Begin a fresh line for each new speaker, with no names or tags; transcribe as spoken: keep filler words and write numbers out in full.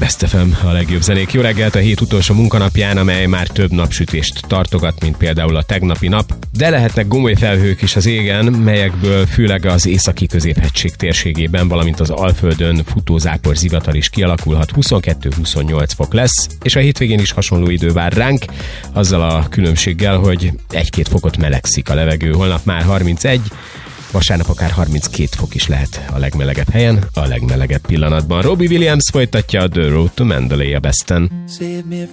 Best ef em, a legjobb zenék. Jó reggelt a hét utolsó munkanapján, amely már több napsütést tartogat, mint például a tegnapi nap, de lehetnek gomoly felhők is az égen, melyekből főleg az északi középhegység térségében, valamint az Alföldön futózápor zivatar is kialakulhat. huszonkettő-huszonnyolc fok lesz, és a hétvégén is hasonló idő vár ránk, azzal a különbséggel, hogy egy-két fokot melegszik a levegő. Holnap már harmincegy, vasárnap akár harminckét fok is lehet a legmelegebb helyen, a legmelegebb pillanatban. Robbie Williams folytatja a The Road to Mandalay a Besten.
Save me